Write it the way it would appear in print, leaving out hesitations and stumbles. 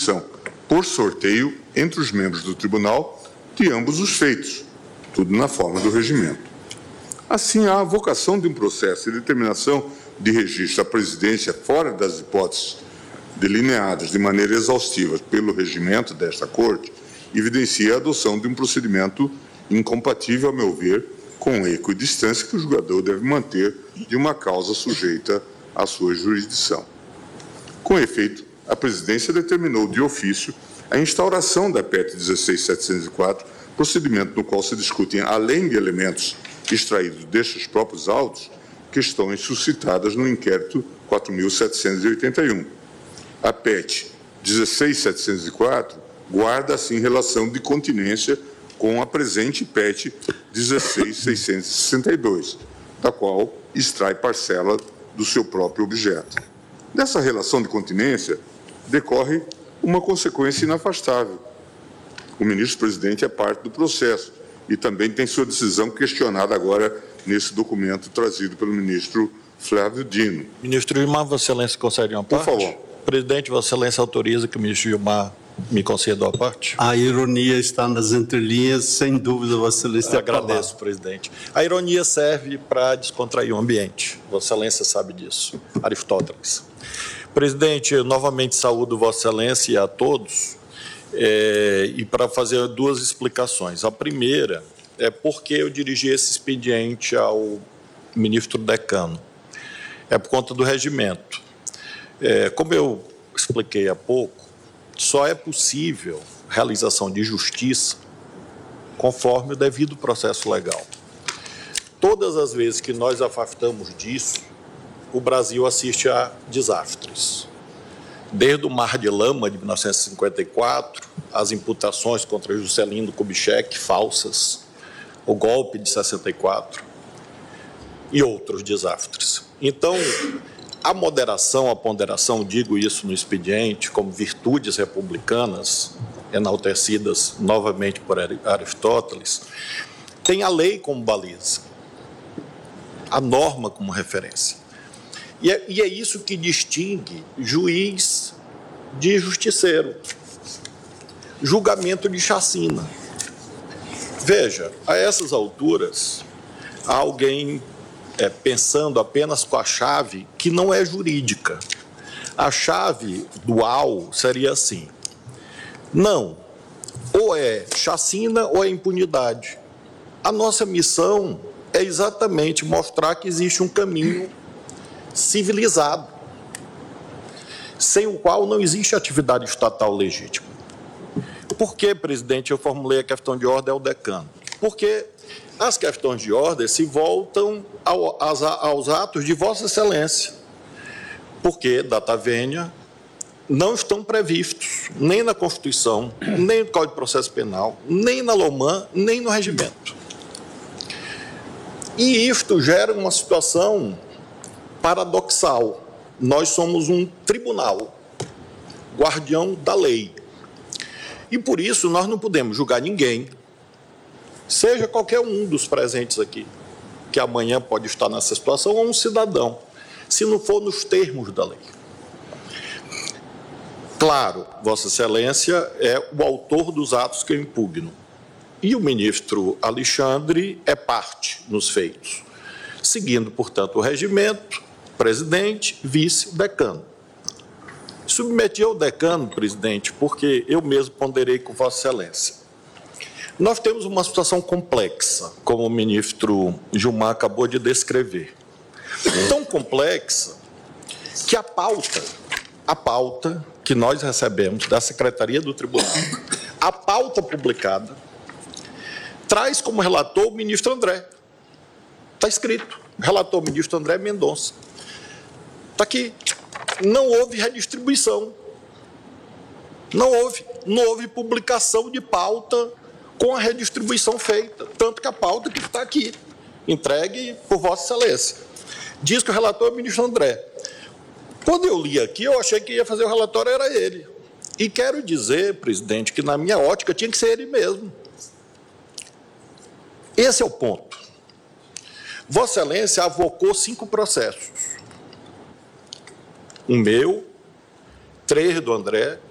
distribuição, por sorteio, entre os membros do tribunal de ambos os feitos, tudo na forma do regimento. Assim, a avocação de um processo e determinação de registro à presidência fora das hipóteses delineadas de maneira exaustiva pelo regimento desta Corte evidencia a adoção de um procedimento incompatível, a meu ver, com a equidistância que o julgador deve manter de uma causa sujeita à sua jurisdição. Com efeito, a presidência determinou de ofício a instauração da PET 16.704, procedimento no qual se discutem, além de elementos extraídos destes próprios autos, questões suscitadas no inquérito 4.781. A PET 16.704 guarda, assim, relação de continência com a presente PET 16.662, da qual extrai parcela do seu próprio objeto. Dessa relação de continência decorre uma consequência inafastável. O ministro-presidente é parte do processo e também tem sua decisão questionada agora nesse documento trazido pelo ministro Flávio Dino. Ministro Gilmar, Vossa Excelência concede uma parte? Por favor. Presidente, Vossa Excelência autoriza que o ministro Gilmar me conceda uma parte? A ironia está nas entrelinhas, sem dúvida, Vossa Excelência. Agradeço, presidente. A ironia serve para descontrair o ambiente. Vossa Excelência sabe disso. Aristóteles. Presidente, eu novamente saúdo Vossa Excelência e a todos, e para fazer duas explicações. A primeira é porque eu dirigi esse expediente ao ministro decano. É por conta do regimento. Como eu expliquei há pouco, só é possível realização de justiça conforme o devido processo legal. Todas as vezes que nós afastamos disso, o Brasil assiste a desastres. Desde o Mar de Lama, de 1954, as imputações contra Juscelino Kubitschek, falsas, o golpe de 64 e outros desastres. Então, a moderação, a ponderação, digo isso no expediente, como virtudes republicanas, enaltecidas novamente por Aristóteles, tem a lei como baliza, a norma como referência. E é isso que distingue juiz de justiceiro. Julgamento de chacina. Veja, a essas alturas, há alguém pensando apenas com a chave que não é jurídica. A chave dual seria assim: não, ou é chacina ou é impunidade. A nossa missão é exatamente mostrar que existe um caminho civilizado, sem o qual não existe atividade estatal legítima. Por que, presidente, eu formulei a questão de ordem ao decano? Porque as questões de ordem se voltam aos atos de Vossa Excelência, porque, data vênia, não estão previstos nem na Constituição, nem no Código de Processo Penal, nem na LOMAN, nem no regimento. E isto gera uma situação paradoxal. Nós somos um tribunal, guardião da lei. E por isso nós não podemos julgar ninguém, seja qualquer um dos presentes aqui, que amanhã pode estar nessa situação, ou um cidadão, se não for nos termos da lei. Claro, Vossa Excelência é o autor dos atos que eu impugno. E o ministro Alexandre é parte nos feitos, seguindo, portanto, o regimento, presidente, vice, decano. Submeti ao decano, presidente, porque eu mesmo ponderei com Vossa Excelência. Nós temos uma situação complexa, como o ministro Gilmar acabou de descrever. Tão complexa que a pauta que nós recebemos da Secretaria do Tribunal, a pauta publicada, traz como relator o ministro André. Está escrito, relator o ministro André Mendonça. Está aqui. Não houve redistribuição. Não houve publicação de pauta com a redistribuição feita. Tanto que a pauta que está aqui, entregue por Vossa Excelência. Diz que o relator é o ministro André. Quando eu li aqui, eu achei que ia fazer o relatório, era ele. E quero dizer, presidente, que na minha ótica tinha que ser ele mesmo. Esse é o ponto. Vossa Excelência avocou 5 processos. O meu, 3 do André